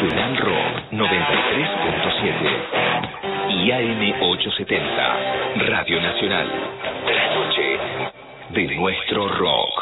Nacional Rock 93.7 y AM 870, Radio Nacional. La noche de nuestro rock.